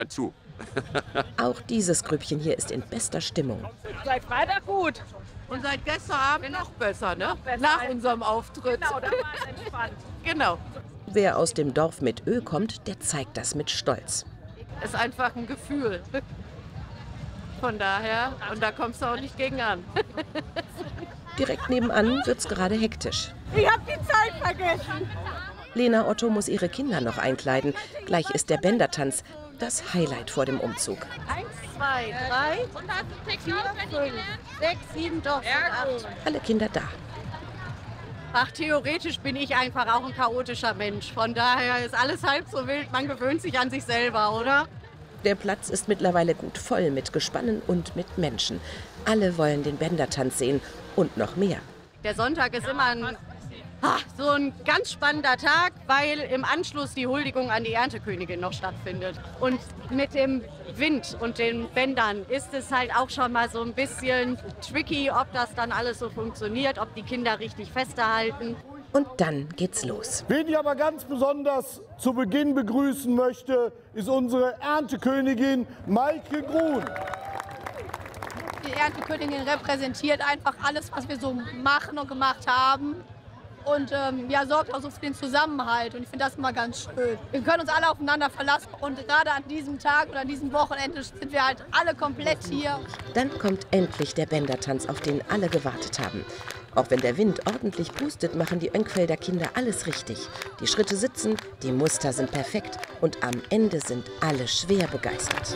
Zu. Auch dieses Grüppchen hier ist in bester Stimmung. Seit Freitag gut. Und seit gestern Abend noch besser, ne? Nach unserem Auftritt. Genau, da war es entspannt. Genau. Wer aus dem Dorf mit Ö kommt, der zeigt das mit Stolz. Ist einfach ein Gefühl. Von daher, und da kommst du auch nicht gegen an. Direkt nebenan wird's gerade hektisch. Ich hab die Zeit vergessen. Lena Otto muss ihre Kinder noch einkleiden. Gleich ist der Bändertanz das Highlight vor dem Umzug. 1, 2, 3, 4, 5, 6, 7, doch, 8. Alle Kinder da. Ach, theoretisch bin ich einfach auch ein chaotischer Mensch. Von daher ist alles halb so wild. Man gewöhnt sich an sich selber, oder? Der Platz ist mittlerweile gut voll mit Gespannen und mit Menschen. Alle wollen den Bändertanz sehen und noch mehr. Der Sonntag ist immer so ein ganz spannender Tag, weil im Anschluss die Huldigung an die Erntekönigin noch stattfindet. Und mit dem Wind und den Bändern ist es halt auch schon mal so ein bisschen tricky, ob das dann alles so funktioniert, ob die Kinder richtig festhalten. Und dann geht's los. Wen ich aber ganz besonders zu Beginn begrüßen möchte, ist unsere Erntekönigin Maike Grun. Die Erntekönigin repräsentiert einfach alles, was wir so machen und gemacht haben. Und sorgt auch so für den Zusammenhalt. Und ich finde das immer ganz schön. Wir können uns alle aufeinander verlassen. Und gerade an diesem Tag oder an diesem Wochenende sind wir halt alle komplett hier. Dann kommt endlich der Bändertanz, auf den alle gewartet haben. Auch wenn der Wind ordentlich pustet, machen die Önkfelder Kinder alles richtig. Die Schritte sitzen, die Muster sind perfekt und am Ende sind alle schwer begeistert.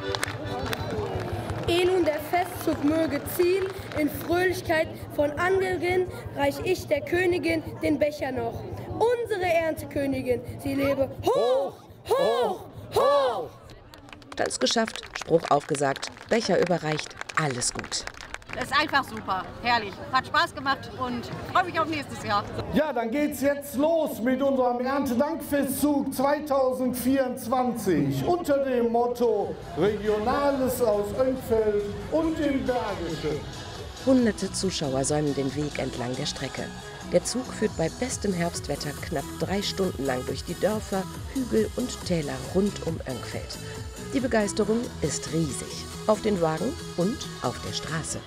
Ehe nun der Festzug möge ziehen, in Fröhlichkeit von Angewinn reich ich der Königin den Becher noch. Unsere Erntekönigin, sie lebe hoch, hoch, hoch! Tanz geschafft, Spruch aufgesagt, Becher überreicht, alles gut. Das ist einfach super, herrlich. Hat Spaß gemacht und freue mich auf nächstes Jahr. Ja, dann geht's jetzt los mit unserem Erntedankfestzug 2024 unter dem Motto Regionales aus Önkfeld und im Bergischen. Hunderte Zuschauer säumen den Weg entlang der Strecke. Der Zug führt bei bestem Herbstwetter knapp 3 Stunden lang durch die Dörfer, Hügel und Täler rund um Önkfeld. Die Begeisterung ist riesig. Auf den Wagen und auf der Straße.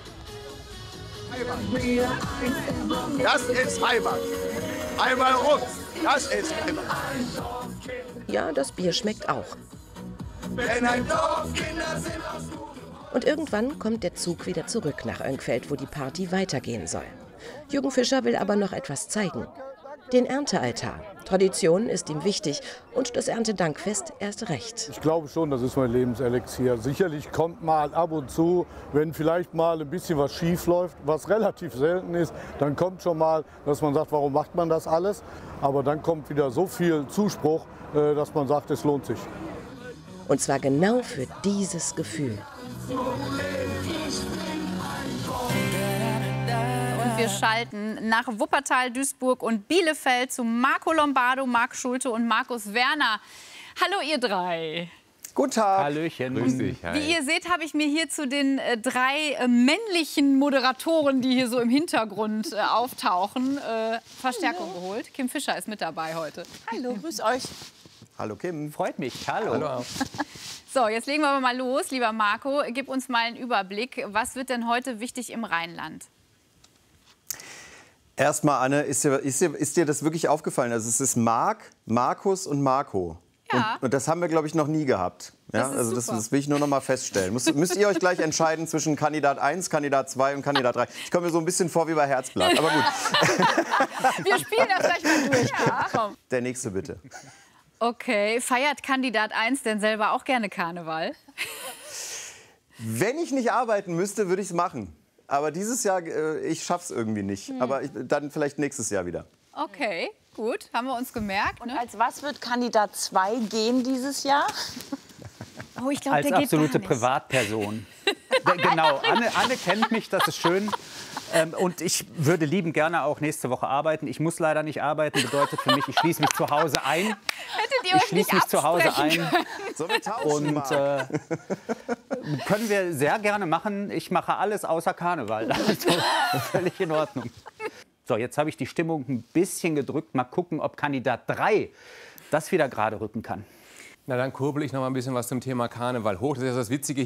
Das ist Heimat. Einmal rum. Das ist Heimat. Ja, das Bier schmeckt auch. Wenn ein Dorf Kinder sind aus Und irgendwann kommt der Zug wieder zurück nach Önkfeld, wo die Party weitergehen soll. Jürgen Fischer will aber noch etwas zeigen. Den Erntealtar. Tradition ist ihm wichtig und das Erntedankfest erst recht. Ich glaube schon, das ist mein Lebenselixier. Sicherlich kommt mal ab und zu, wenn vielleicht mal ein bisschen was schief läuft, was relativ selten ist, dann kommt schon mal, dass man sagt, warum macht man das alles? Aber dann kommt wieder so viel Zuspruch, dass man sagt, es lohnt sich. Und zwar genau für dieses Gefühl. Und wir schalten nach Wuppertal, Duisburg und Bielefeld zu Marco Lombardo, Marc Schulte und Markus Werner. Hallo ihr drei. Guten Tag. Hallöchen. Grüß dich. Hi. Wie ihr seht, habe ich mir hier zu den 3 männlichen Moderatoren, die hier so im Hintergrund auftauchen, Verstärkung geholt. Kim Fischer ist mit dabei heute. Hallo, grüß euch. Hallo Kim. Freut mich. Hallo. So, jetzt legen wir aber mal los. Lieber Marco, gib uns mal einen Überblick. Was wird denn heute wichtig im Rheinland? Erstmal, Anne, ist dir das wirklich aufgefallen? Also es ist Marc, Markus und Marco. Ja. Und das haben wir, glaube ich, noch nie gehabt. Ja, Das ist also super. das will ich nur noch mal feststellen. Müsst ihr euch gleich entscheiden zwischen Kandidat 1, Kandidat 2 und Kandidat 3. Ich komme mir so ein bisschen vor wie bei Herzblatt, aber gut. Wir spielen das gleich mal durch. Ja. Komm. Der nächste bitte. Okay, feiert Kandidat 1 denn selber auch gerne Karneval? Wenn ich nicht arbeiten müsste, würde ich es machen. Aber dieses Jahr, ich schaff's irgendwie nicht. Aber dann vielleicht nächstes Jahr wieder. Okay, gut, haben wir uns gemerkt. Und Ne? als was wird Kandidat 2 gehen dieses Jahr? Oh, ich glaube, Als der geht absolute gar nicht. Privatperson. Genau, Anne kennt mich, das ist schön. Und ich würde liebend gerne auch nächste Woche arbeiten. Ich muss leider nicht arbeiten, bedeutet für mich, ich schließe mich zu Hause ein. Hättet ihr Ich euch schließe nicht mich zu Hause absprechen ein. So, wir tauschen Und mal. können wir sehr gerne machen. Ich mache alles außer Karneval. Also völlig in Ordnung. So, jetzt habe ich die Stimmung ein bisschen gedrückt. Mal gucken, ob Kandidat 3 das wieder gerade rücken kann. Na, dann kurbel ich noch mal ein bisschen was zum Thema Karneval hoch. Das ist ja das Witzige